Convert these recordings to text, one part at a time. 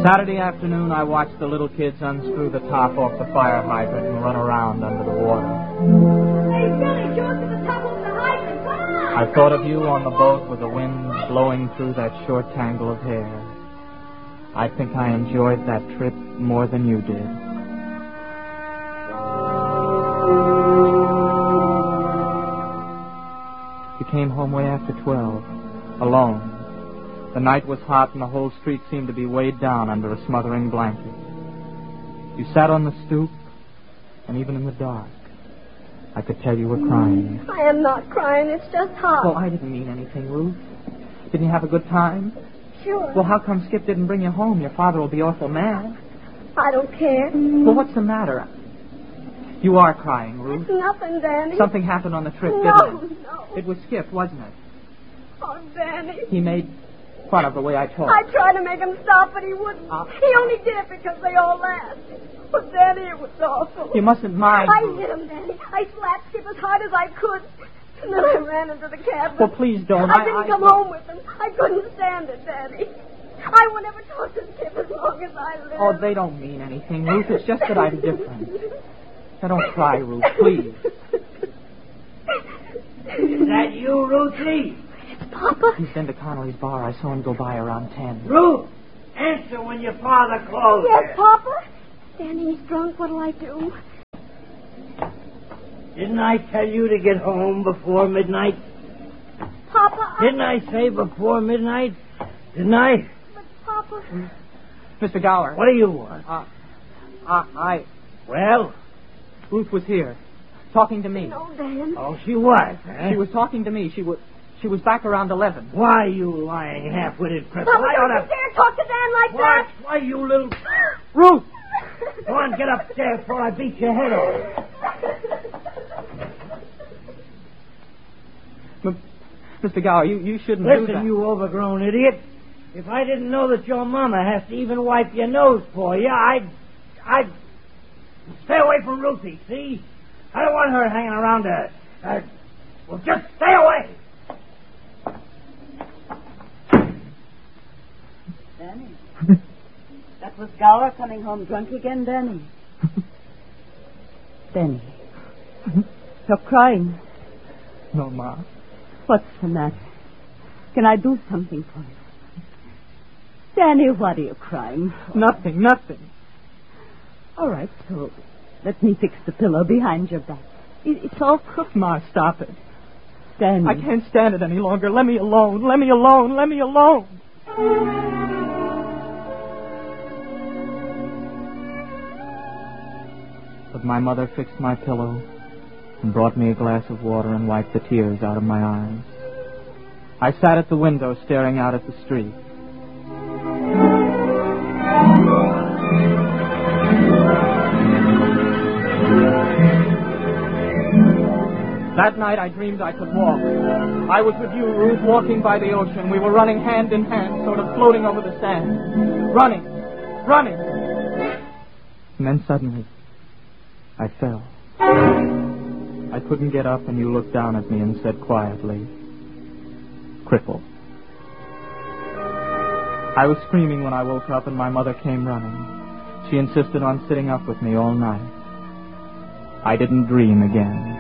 Saturday afternoon, I watched the little kids unscrew the top off the fire hydrant and run around under the water. Hey, Billy, show us to the top of the hydrant. Come on! I thought of you on the boat with the wind blowing through that short tangle of hair. I think I enjoyed that trip more than you did. You came home way after 12, alone. The night was hot and the whole street seemed to be weighed down under a smothering blanket. You sat on the stoop, and even in the dark, I could tell you were crying. I am not crying. It's just hot. Well, I didn't mean anything, Ruth. Didn't you have a good time? Sure. Well, how come Skip didn't bring you home? Your father will be awful mad. I don't care. Well, what's the matter? You are crying, Ruth. It's nothing, Danny. Something happened on the trip, didn't it? No. It was Skip, wasn't it? Oh, Danny. He made fun of the way I talked. I tried to make him stop, but he wouldn't. He only did it because they all laughed. But, Danny, it was awful. You mustn't mind. I hit him, Danny. I slapped Skip as hard as I could. And then I ran into the cabin. Well, please don't. I didn't come home with him. I couldn't stand it, Danny. I won't ever talk to Skip as long as I live. Oh, they don't mean anything, Ruth. It's just that I'm different. Now, don't cry, Ruth, please. Is that you, Ruthie? It's Papa. He's been to Connolly's bar. I saw him go by around 10. Ruth, answer when your father calls. Yes, Papa. Danny, he's drunk. What'll I do? Didn't I tell you to get home before midnight? Papa, Didn't I say before midnight? Didn't I? But, Papa... Mr. Gower. What do you want? Well? Ruth was here, talking to me. No, Dan. Oh, she was, huh? She was talking to me. She was back around 11. Why, you lying half-witted cripple? Papa, I don't oughta... you dare talk to Dan like that. Why, you little... Ruth! Go on, get upstairs before I beat your head off. Mr. Gower, you shouldn't do that. Listen, you overgrown idiot. If I didn't know that your mama has to even wipe your nose for you, I'd stay away from Ruthie, see? I don't want her hanging around well, just stay away. Danny. That was Gower coming home drunk again, Danny. Danny. You're crying. No, Ma. What's the matter? Can I do something for you? Danny, what are you crying for? Nothing. All right, so let me fix the pillow behind your back. It's all crooked. Ma, stop it. Danny. I can't stand it any longer. Let me alone. But my mother fixed my pillow and brought me a glass of water and wiped the tears out of my eyes. I sat at the window staring out at the street. That night I dreamed I could walk. I was with you, Ruth, walking by the ocean. We were running hand in hand, sort of floating over the sand. Running. And then suddenly, I fell. I couldn't get up, and you looked down at me and said quietly, "Cripple." I was screaming when I woke up, and my mother came running. She insisted on sitting up with me all night. I didn't dream again.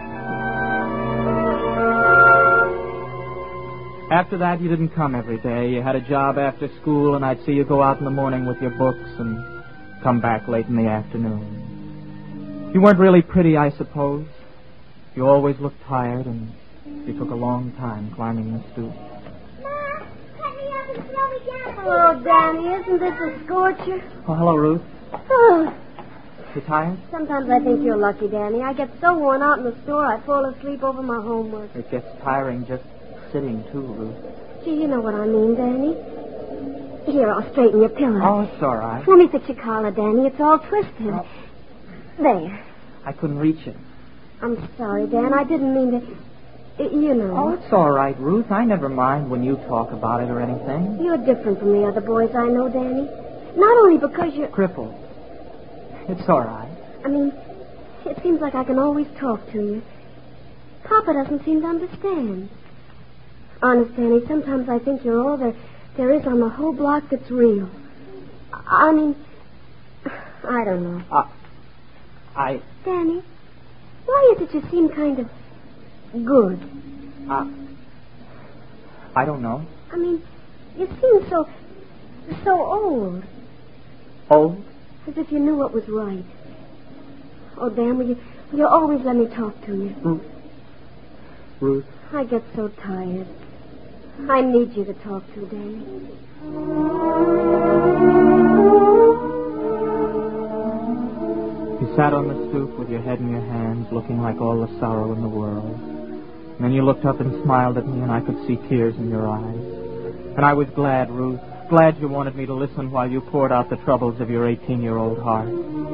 After that, you didn't come every day. You had a job after school, and I'd see you go out in the morning with your books and come back late in the afternoon. You weren't really pretty, I suppose. You always looked tired, and you took a long time climbing the stoop. Ma, let me up and throw me down. Hello, Danny. Isn't this a scorcher? Oh, hello, Ruth. Oh, You tired? sometimes I think you're lucky, Danny. I get so worn out in the store, I fall asleep over my homework. It gets tiring just sitting, too, Ruth. Gee, you know what I mean, Danny. Here, I'll straighten your pillow. Oh, it's all right. Let me fix your collar, Danny. It's all twisted. Oh. There. I couldn't reach it. I'm sorry, Dan. I didn't mean to... You know. Oh, it's all right, Ruth. I never mind when you talk about it or anything. You're different from the other boys I know, Danny. Not only because you're... Crippled. It's all right. I mean, it seems like I can always talk to you. Papa doesn't seem to understand. Honest, Danny, sometimes I think you're all there is on the whole block that's real. I mean, I don't know. Danny, why is it you seem kind of good? I don't know. I mean, you seem so old. Old? As if you knew what was right. Oh, Dan, will you always let me talk to you? Ruth? I get so tired. I need you to talk to, Danny. You sat on the stoop with your head in your hands, looking like all the sorrow in the world. And then you looked up and smiled at me, and I could see tears in your eyes. And I was glad, Ruth, glad you wanted me to listen while you poured out the troubles of your 18-year-old heart.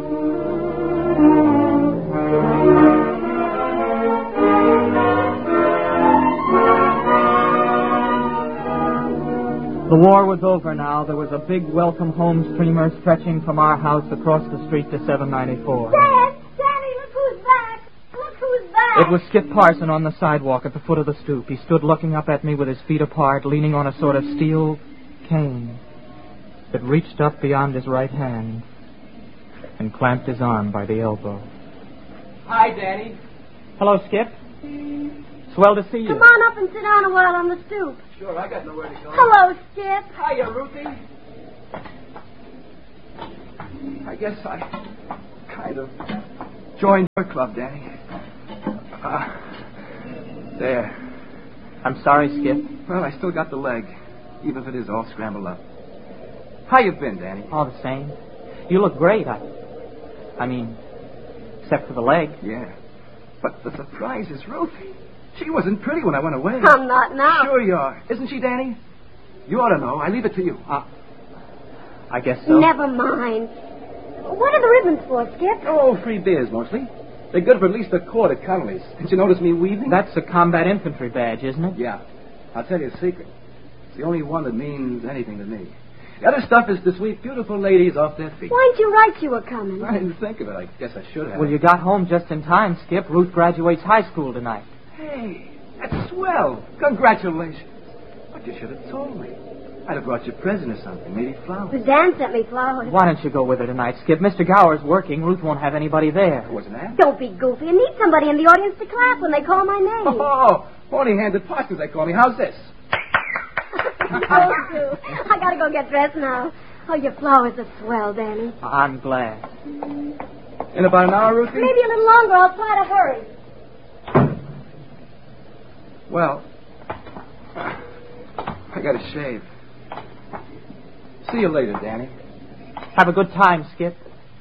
The war was over now. There was a big welcome home streamer stretching from our house across the street to 794. Dad! Daddy, look who's back! Look who's back! It was Skip Parson on the sidewalk at the foot of the stoop. He stood looking up at me with his feet apart, leaning on a sort of steel cane that reached up beyond his right hand and clamped his arm by the elbow. Hi, Danny. Hello, Skip. Swell to see you. Come on up and sit down a while on the stoop. Sure, I got nowhere to go. Hello, Skip. Hiya, Ruthie. I guess I kind of joined your club, Danny. There. I'm sorry, Skip. Well, I still got the leg, even if it is all scrambled up. How you been, Danny? All the same. You look great. I mean, except for the leg. Yeah. But the surprise is Ruthie. She wasn't pretty when I went away. I'm not now. Sure you are. Isn't she, Danny? You ought to know. I leave it to you. I guess so. Never mind. What are the ribbons for, Skip? Oh, free beers, mostly. They're good for at least a quart at Connolly's. Didn't you notice me weaving? That's a combat infantry badge, isn't it? Yeah. I'll tell you a secret. It's the only one that means anything to me. The other stuff is to sweep beautiful ladies off their feet. Why didn't you write you were coming? I didn't think of it. I guess I should have. Well, you got home just in time, Skip. Ruth graduates high school tonight. Hey, that's swell. Congratulations. But you should have told me. I'd have brought you a present or something. Maybe flowers. The Dan sent me flowers. Why don't you go with her tonight, Skip? Mr. Gower's working. Ruth won't have anybody there. Wasn't that? Don't be goofy. You need somebody in the audience to clap when they call my name. Oh, horny-handed Parsons, they call me. How's this? Oh, do. I gotta go get dressed now. Oh, your flowers are swell, Danny. I'm glad. In about an hour, Ruthie? Maybe a little longer. I'll try to hurry. Well, I gotta shave. See you later, Danny. Have a good time, Skip.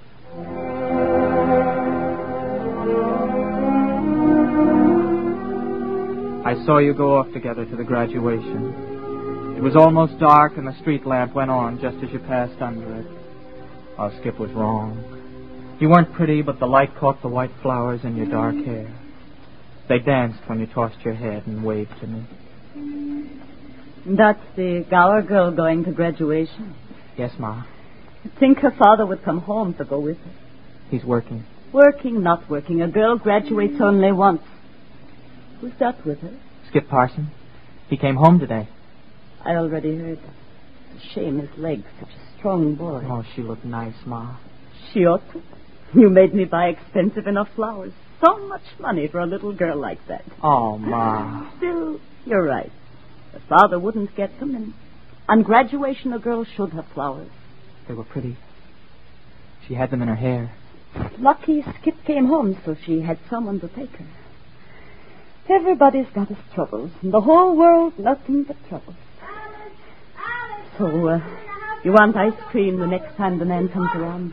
I saw you go off together to the graduation. It was almost dark, and the street lamp went on just as you passed under it. Oh, Skip was wrong. You weren't pretty, but the light caught the white flowers in your dark hair. They danced when you tossed your head and waved to me. That's the Gower girl going to graduation. Yes, Ma. You'd think her father would come home to go with her. He's working. Working, not working. A girl graduates only once. Who's that with her? Skip Parson. He came home today. I already heard. It's a shame his leg's such a strong boy. Oh, she looked nice, Ma. She ought to. You made me buy expensive enough flowers. So much money for a little girl like that. Oh, Ma. Still, you're right. The father wouldn't get them, and on graduation a girl should have flowers. They were pretty. She had them in her hair. Lucky Skip came home, so she had someone to take her. Everybody's got his troubles. In the whole world, nothing but troubles. So, you want ice cream the next time the man comes around?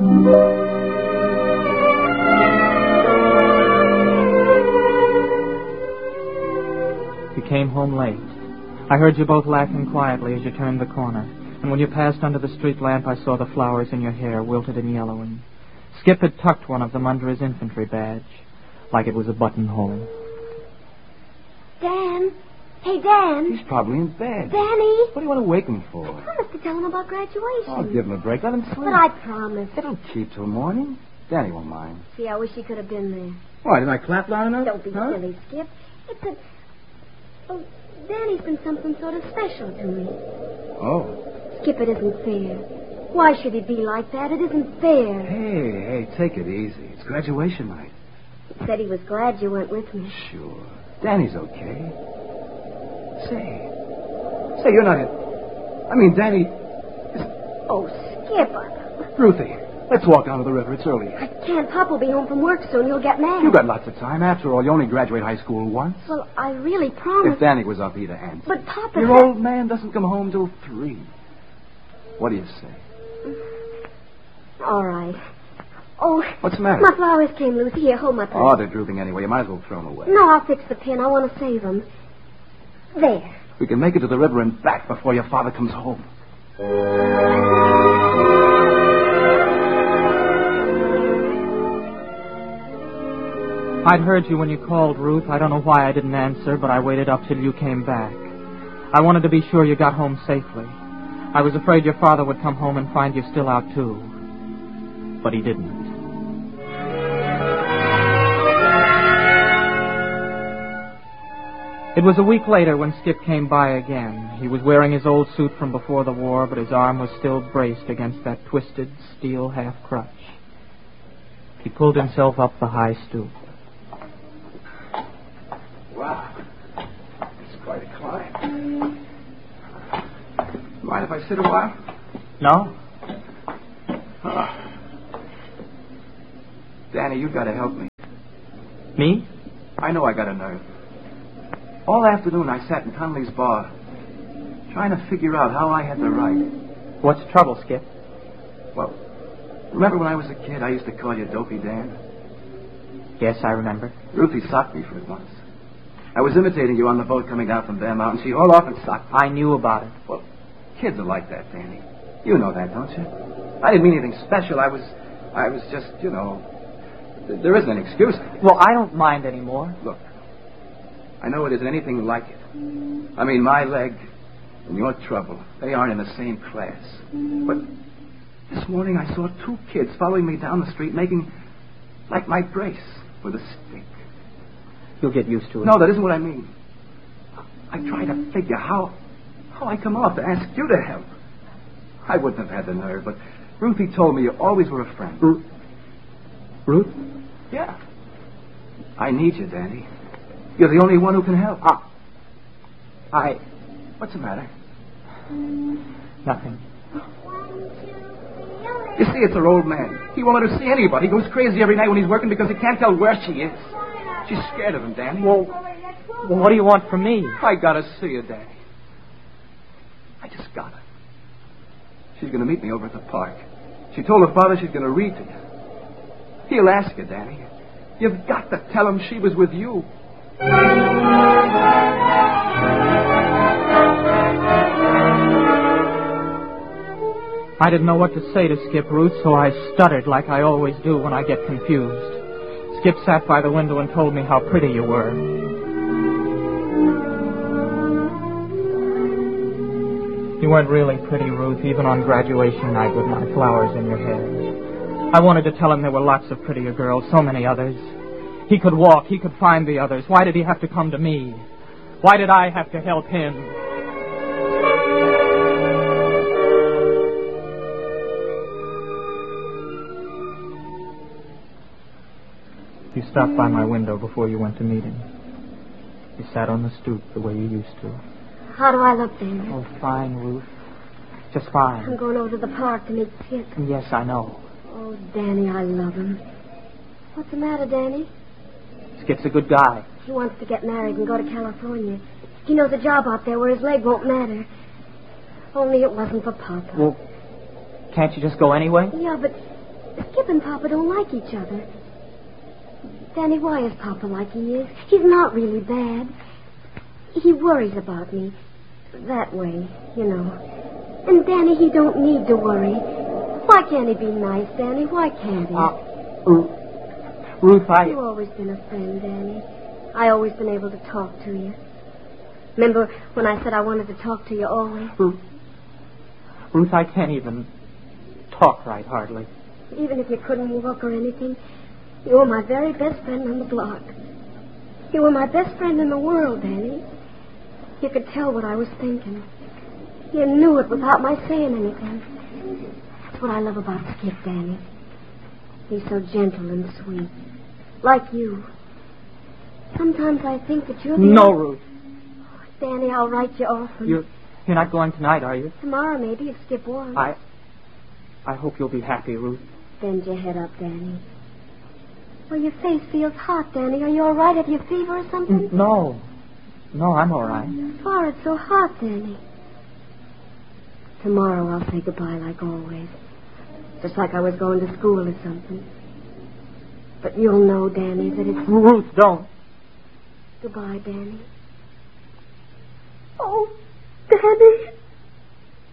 You came home late. I heard you both laughing quietly as you turned the corner. And when you passed under the street lamp, I saw the flowers in your hair, wilted and yellowing. Skip had tucked one of them under his infantry badge, like it was a buttonhole. Dan. Hey, Dan. He's probably in bed. Danny. What do you want to wake him for? I promised to tell him about graduation. Oh, give him a break. Let him sleep. But I promised. They don't keep till morning. Danny won't mind. Gee, I wish he could have been there. Why, didn't I clap loud enough? Don't be silly, Skip. It's a... Oh, Danny's been something sort of special to me. Oh. Skip, it isn't fair. Why should he be like that? It isn't fair. Hey, take it easy. It's graduation night. He said he was glad you went with me. Sure. Danny's okay. Say, you're not in... I mean, Danny... Oh, Skip. Ruthie, let's walk down to the river. It's early. I can't. Pop will be home from work soon. He'll get mad. You got lots of time. After all, you only graduate high school once. Well, I really promised. If Danny was up, he'd have answered. But Papa... Your old man doesn't come home till 3. What do you say? All right. Oh. What's the matter? My flowers came loose. Here, hold my purse. Oh, they're drooping anyway. You might as well throw them away. No, I'll fix the pin. I want to save them. There. We can make it to the river and back before your father comes home. I'd heard you when you called, Ruth. I don't know why I didn't answer, but I waited up till you came back. I wanted to be sure you got home safely. I was afraid your father would come home and find you still out, too. But he didn't. It was a week later when Skip came by again. He was wearing his old suit from before the war, but his arm was still braced against that twisted steel half-crutch. He pulled himself up the high stoop. Wow. It's quite a climb. Mind if I sit a while? No? Danny, you've got to help me. Me? I know I got a nerve. All afternoon I sat in Conley's bar, trying to figure out how I had the right. What's the trouble, Skip? Well, remember when I was a kid, I used to call you Dopey Dan? Yes, I remember. Ruthie socked me for it once. I was imitating you on the boat coming down from Bear Mountain. She hauled off and socked me. I knew about it. Well, kids are like that, Danny. You know that, don't you? I didn't mean anything special. I was just, there isn't an excuse. Well, I don't mind anymore. Look, I know it isn't anything like it. I mean, my leg and your trouble, they aren't in the same class. But this morning I saw 2 kids following me down the street making like my brace with a stick. You'll get used to it. No, that isn't what I mean. I try to figure how I come off to ask you to help. I wouldn't have had the nerve, but Ruthie told me you always were a friend. Ruth? Yeah. I need you, Danny. You're the only one who can help. What's the matter? Nothing. You see, it's her old man. He won't let her see anybody. He goes crazy every night when he's working because he can't tell where she is. She's scared of him, Danny. Well, what do you want from me? I gotta see her, Danny. I just gotta. She's gonna meet me over at the park. She told her father she's gonna read to you. He'll ask you, Danny. You've got to tell him she was with you. I didn't know what to say to Skip, Ruth, so I stuttered like I always do when I get confused. Skip sat by the window and told me how pretty you were. You weren't really pretty, Ruth, even on graduation night with my flowers in your hair. I wanted to tell him there were lots of prettier girls, so many others. He could walk, he could find the others. Why did he have to come to me? Why did I have to help him? You stopped by my window before you went to meet him. You sat on the stoop the way you used to. How do I look, Danny? Oh, fine, Ruth. Just fine. I'm going over to the park to meet Skip. Yes, I know. Oh, Danny, I love him. What's the matter, Danny? Skip's a good guy. He wants to get married and go to California. He knows a job out there where his leg won't matter. Only it wasn't for Papa. Well, can't you just go anyway? Yeah, but Skip and Papa don't like each other. Danny, why is Papa like he is? He's not really bad. He worries about me. That way, you know. And Danny, he don't need to worry. Why can't he be nice, Danny? Why can't he? Ruth, You've always been a friend, Danny. I always been able to talk to you. Remember when I said I wanted to talk to you always? Ruth, I can't even talk right, hardly. Even if you couldn't walk or anything, you were my very best friend on the block. You were my best friend in the world, Danny. You could tell what I was thinking. You knew it without my saying anything. That's what I love about Skip, Danny. He's so gentle and sweet. Like you. Sometimes I think that you're the... No, Ruth. Danny, I'll write you often. You're not going tonight, are you? Tomorrow, maybe, if Skip wants. I hope you'll be happy, Ruth. Bend your head up, Danny. Well, your face feels hot, Danny. Are you all right? Have you a fever or something? No. No, I'm all right. Your forehead's so hot, Danny. Tomorrow I'll say goodbye like always. Just like I was going to school or something. But you'll know, Danny, that it's... Ruth, don't. Goodbye, Danny. Oh, Danny.